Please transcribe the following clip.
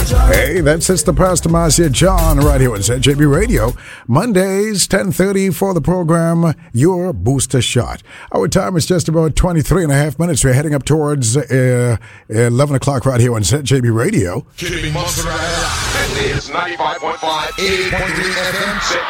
Hey, that's Sister Pastor Marcia John right here on ZJB Radio. Mondays, 10:30 for the program, Your Booster Shot. Our time is just about 23 and a half minutes. We're heading up towards 11 o'clock right here on ZJB Radio. Keeping Monster This is 95.5, 88.3 FM.